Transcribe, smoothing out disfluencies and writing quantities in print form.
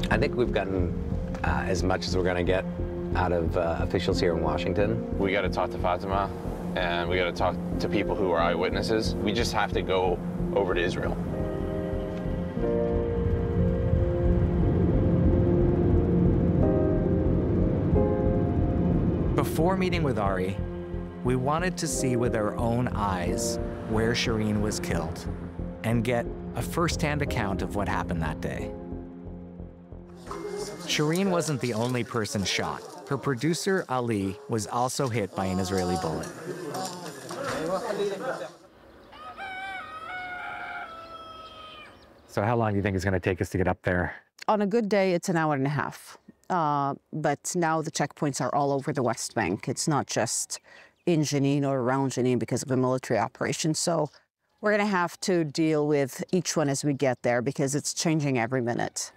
I think we've gotten as much as we're going to get out of officials here in Washington. We got to talk to Fatima, and we got to talk to people who are eyewitnesses. We just have to go over to Israel. Before meeting with Ari, we wanted to see with our own eyes where Shireen was killed and get a first-hand account of what happened that day. Shireen wasn't the only person shot. Her producer, Ali, was also hit by an Israeli bullet. So how long do you think it's going to take us to get up there? On a good day, it's an hour and a half. But now the checkpoints are all over the West Bank. It's not just in Jenin or around Jenin because of a military operation. So we're going to have to deal with each one as we get there because it's changing every minute.